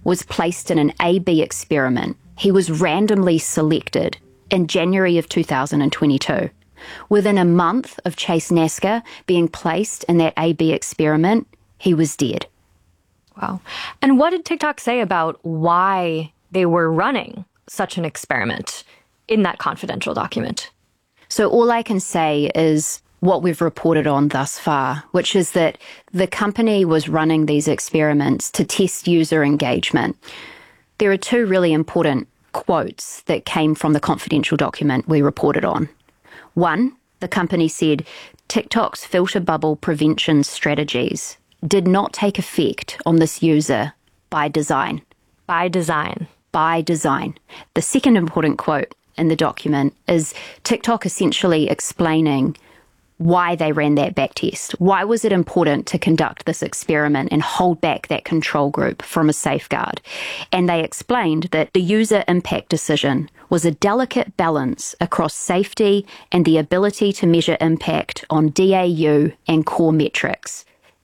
was placed in an A/B experiment. He was randomly selected in January of 2022. Within a month of Chase Nasker being placed in that A/B experiment, he was dead. Wow. And what did TikTok say about why they were running such an experiment in that confidential document? So all I can say is what we've reported on thus far, which is that the company was running these experiments to test user engagement. There are two really important quotes that came from the confidential document we reported on. One, the company said, TikTok's filter bubble prevention strategies did not take effect on this user by design. By design. By design. The second important quote in the document is TikTok essentially explaining why they ran that backtest. Why was it important to conduct this experiment and hold back that control group from a safeguard? And they explained that the user impact decision was a delicate balance across safety and the ability to measure impact on DAU and core metrics.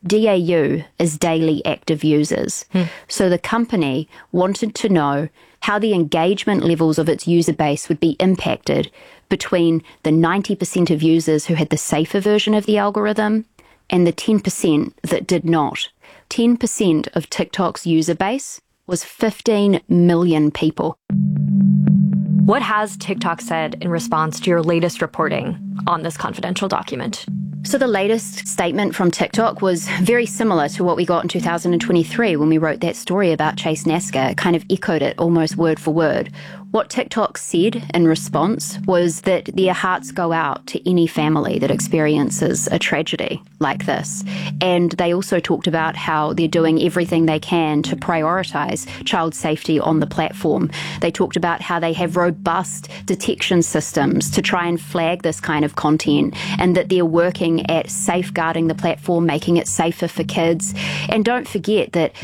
DAU is daily active users. So the company wanted to know how the engagement levels of its user base would be impacted between the 90% of users who had the safer version of the algorithm and the 10% that did not. 10% of TikTok's user base was 15 million people. What has TikTok said in response to your latest reporting on this confidential document? So the latest statement from TikTok was very similar to what we got in 2023 when we wrote that story about Chase Nasker. It kind of echoed it almost word for word. What TikTok said in response was that their hearts go out to any family that experiences a tragedy like this. And they also talked about how they're doing everything they can to prioritize child safety on the platform. They talked about how they have robust detection systems to try and flag this kind of content, and that they're working at safeguarding the platform, making it safer for kids. And don't forget that,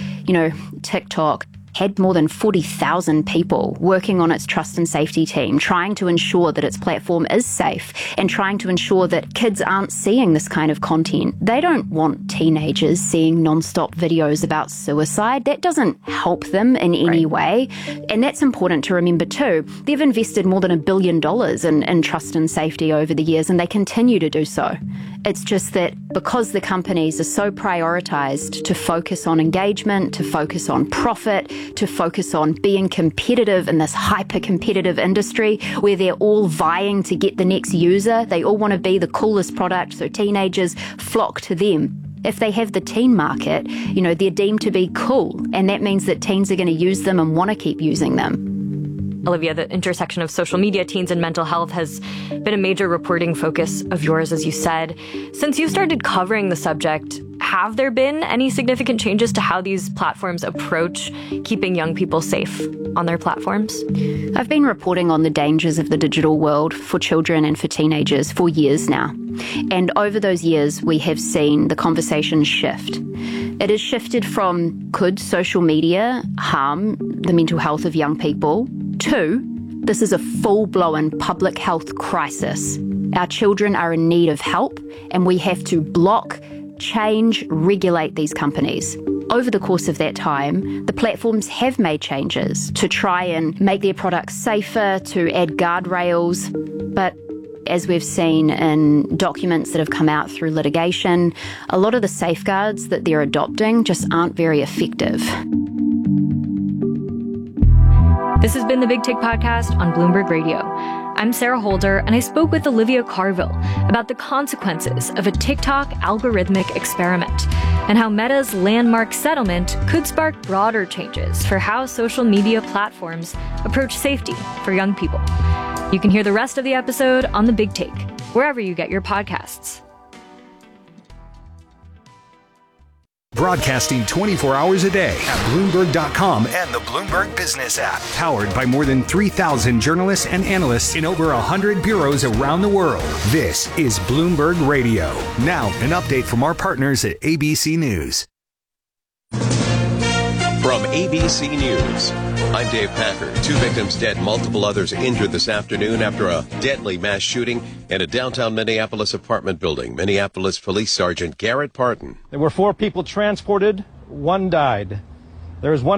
TikTok had more than 40,000 people working on its trust and safety team, trying to ensure that its platform is safe and trying to ensure that kids aren't seeing this kind of content. They don't want teenagers seeing non-stop videos about suicide. That doesn't help them in any way. And that's important to remember too. They've invested more than $1 billion in trust and safety over the years, and they continue to do so. It's just that because the companies are so prioritized to focus on engagement, to focus on profit, to focus on being competitive in this hyper-competitive industry where they're all vying to get the next user, they all want to be the coolest product, so teenagers flock to them. If they have the teen market, they're deemed to be cool, and that means that teens are going to use them and want to keep using them. Olivia, the intersection of social media, teens, and mental health has been a major reporting focus of yours, as you said. Since you started covering the subject, have there been any significant changes to how these platforms approach keeping young people safe on their platforms? I've been reporting on the dangers of the digital world for children and for teenagers for years now. And over those years, we have seen the conversation shift. It has shifted from, could social media harm the mental health of young people, to, this is a full-blown public health crisis. Our children are in need of help, and we have to block, change, regulate these companies. Over the course of that time, the platforms have made changes to try and make their products safer, to add guardrails, but as we've seen in documents that have come out through litigation, a lot of the safeguards that they're adopting just aren't very effective. This has been the Big Take Podcast on Bloomberg Radio. I'm Sarah Holder, and I spoke with Olivia Carville about the consequences of a TikTok algorithmic experiment and how Meta's landmark settlement could spark broader changes for how social media platforms approach safety for young people. You can hear the rest of the episode on The Big Take, wherever you get your podcasts. Broadcasting 24 hours a day at Bloomberg.com and the Bloomberg Business app. Powered by more than 3,000 journalists and analysts in over 100 bureaus around the world. This is Bloomberg Radio. Now, an update from our partners at ABC News. From ABC News, I'm Dave Packer. 2 victims dead, multiple others injured this afternoon after a deadly mass shooting in a downtown Minneapolis apartment building. Minneapolis Police Sergeant Garrett Parton. There were 4 people transported. 1 died. There is one